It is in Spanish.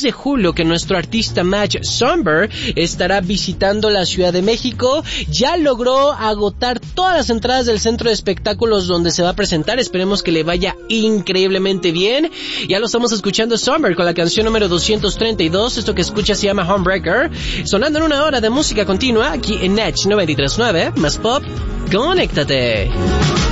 2 de julio que nuestro artista Match Somber estará visitando la Ciudad de México. Ya logró agotar todas las entradas del centro de espectáculos donde se va a presentar. Esperemos que le vaya increíblemente bien. Ya lo estamos escuchando Somber con la canción número 232. Esto que escucha se llama Homebreaker. Sonando en una hora de música continua aquí en Natch 93.9. Más pop, conéctate.